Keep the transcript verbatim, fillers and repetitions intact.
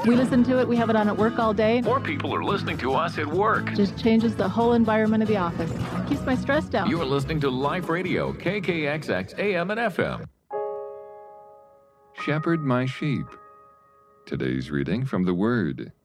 We listen to it. We have it on at work all day. More people are listening to us at work. Just changes the whole environment of the office. Keeps my stress down. You are listening to Life Radio, K K X X, A M and F M. Shepherd my sheep. Today's reading from the Word.